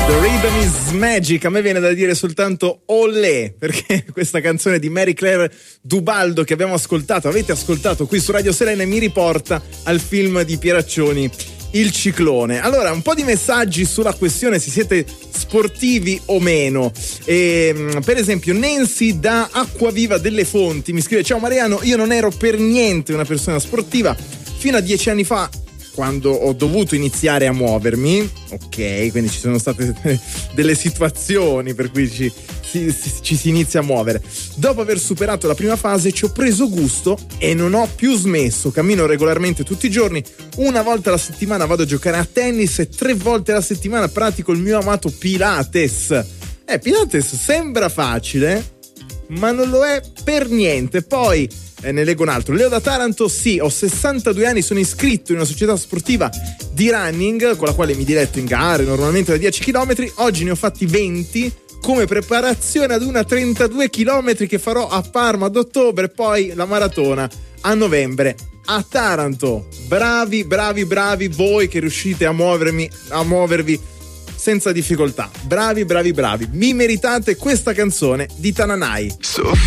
The Rhythm is Magic, a me viene da dire soltanto olè, perché questa canzone di Mary Claire Dubaldo che abbiamo ascoltato, avete ascoltato qui su Radio Serena, mi riporta al film di Pieraccioni Il Ciclone. Allora, un po' di messaggi sulla questione se siete sportivi o meno. Per esempio Nancy da Acquaviva delle Fonti mi scrive: ciao Mariano, io non ero per niente una persona sportiva fino a 10 anni fa, quando ho dovuto iniziare a muovermi. Ok, quindi ci sono state delle situazioni per cui ci si inizia a muovere. Dopo aver superato la prima fase ci ho preso gusto e non ho più smesso. Cammino regolarmente tutti i giorni, una volta alla settimana vado a giocare a tennis e 3 volte alla settimana pratico il mio amato Pilates. Pilates sembra facile, ma non lo è per niente. Poi ne leggo un altro. Leo da Taranto: sì, ho 62 anni, sono iscritto in una società sportiva di running con la quale mi diletto in gare normalmente da 10 km. Oggi ne ho fatti 20 come preparazione ad una 32 km che farò a Parma ad ottobre, poi la maratona a novembre a Taranto. Bravi voi che riuscite a muovervi senza difficoltà. Bravi. Mi meritate questa canzone di Tananai.